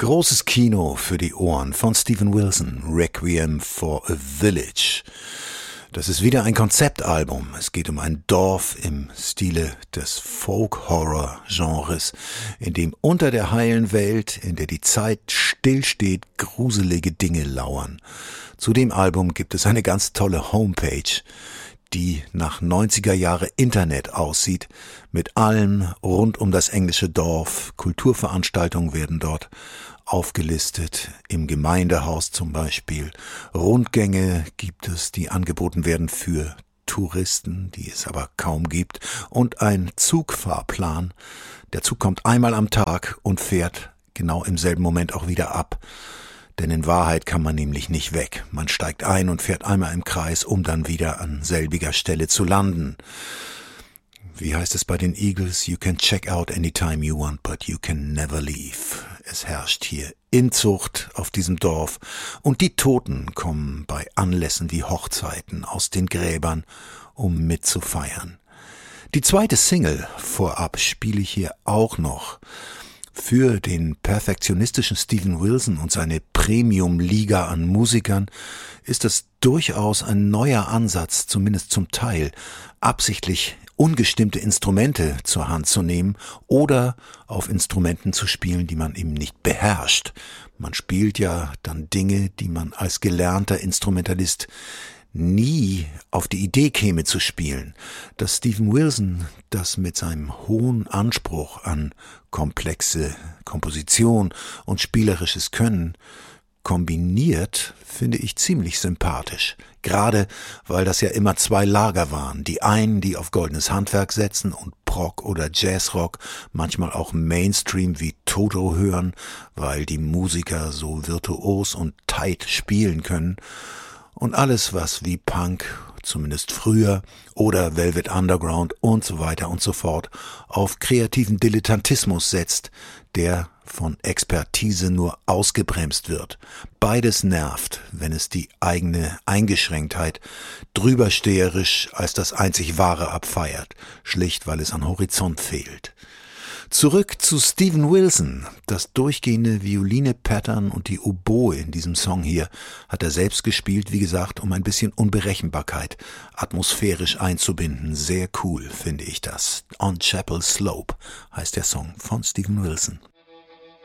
Großes Kino für die Ohren von Steven Wilson, Requiem for a Village. Das ist wieder ein Konzeptalbum. Es geht um ein Dorf im Stile des Folk-Horror-Genres, in dem unter der heilen Welt, in der die Zeit stillsteht, gruselige Dinge lauern. Zu dem Album gibt es eine ganz tolle Homepage, die nach 90er Jahre Internet aussieht, mit allem rund um das englische Dorf. Kulturveranstaltungen werden dort aufgelistet, im Gemeindehaus zum Beispiel. Rundgänge gibt es, die angeboten werden für Touristen, die es aber kaum gibt. Und ein Zugfahrplan. Der Zug kommt einmal am Tag und fährt genau im selben Moment auch wieder ab. Denn in Wahrheit kann man nämlich nicht weg. Man steigt ein und fährt einmal im Kreis, um dann wieder an selbiger Stelle zu landen. Wie heißt es bei den Eagles? You can check out anytime you want, but you can never leave. Es herrscht hier Inzucht auf diesem Dorf und die Toten kommen bei Anlässen wie Hochzeiten aus den Gräbern, um mitzufeiern. Die zweite Single vorab spiele ich hier auch noch. Für den perfektionistischen Steven Wilson und seine Premium-Liga an Musikern ist es durchaus ein neuer Ansatz, zumindest zum Teil, absichtlich ungestimmte Instrumente zur Hand zu nehmen oder auf Instrumenten zu spielen, die man eben nicht beherrscht. Man spielt ja dann Dinge, die man als gelernter Instrumentalist nie auf die Idee käme zu spielen. Dass Steven Wilson das mit seinem hohen Anspruch an komplexe Komposition und spielerisches Können kombiniert, finde ich ziemlich sympathisch. Gerade weil das ja immer zwei Lager waren. Die einen, die auf goldenes Handwerk setzen und Prog oder Jazzrock, manchmal auch Mainstream wie Toto hören, weil die Musiker so virtuos und tight spielen können. Und alles, was wie Punk, zumindest früher, oder Velvet Underground und so weiter und so fort, auf kreativen Dilettantismus setzt, der von Expertise nur ausgebremst wird. Beides nervt, wenn es die eigene Eingeschränktheit drübersteherisch als das einzig Wahre abfeiert, schlicht weil es an Horizont fehlt. Zurück zu Steven Wilson. Das durchgehende Violine-Pattern und die Oboe in diesem Song hier hat er selbst gespielt, wie gesagt, um ein bisschen Unberechenbarkeit atmosphärisch einzubinden. Sehr cool, finde ich das. On Chapel Slope heißt der Song von Steven Wilson.